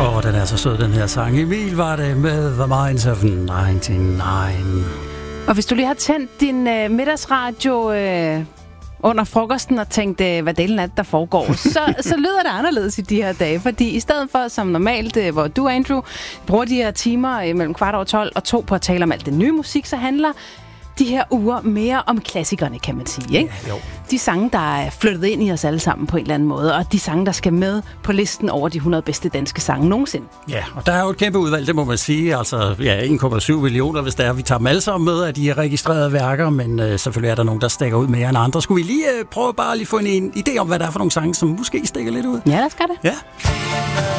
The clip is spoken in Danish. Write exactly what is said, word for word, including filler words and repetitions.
Åh, den er så sød, den her sang. Emil var det med The Minds of nioghalvfems. Og hvis du lige har tændt din øh, middagsradio øh, under frokosten og tænkt, øh, hvad delen er det, der foregår, så, så lyder det anderledes i de her dage. Fordi i stedet for, som normalt, øh, hvor du, Andrew, bruger de her timer øh, mellem kvart over tolv og to på at tale om alt det nye musik, så handler de her uger mere om klassikerne, kan man sige, ikke? Ja, jo. De sange, der er flyttet ind i os alle sammen på en eller anden måde, og de sange, der skal med på listen over de hundrede bedste danske sange nogensinde. Ja, og der er jo et kæmpe udvalg, det må man sige. Altså, ja, en komma syv millioner, hvis der er. Vi tager dem alle sammen med af de her registrerede værker, men øh, selvfølgelig er der nogen, der stikker ud mere end andre. Skulle vi lige øh, prøve bare lige få en, en idé om, hvad der er for nogle sange, som måske stikker lidt ud? Ja, der skal det. Ja.